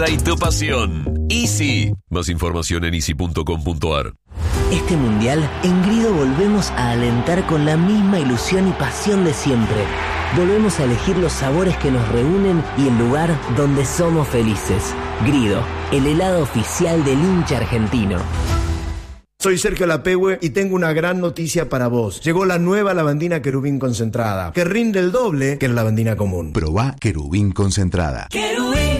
Y tu pasión. Easy. Más información en easy.com.ar. Este mundial, en Grido volvemos a alentar con la misma ilusión y pasión de siempre. Volvemos a elegir los sabores que nos reúnen y el lugar donde somos felices. Grido, el helado oficial del hincha argentino. Soy Sergio Lapehue y tengo una gran noticia para vos. Llegó la nueva lavandina Querubín concentrada, que rinde el doble que la lavandina común. Probá Querubín concentrada. Querubín.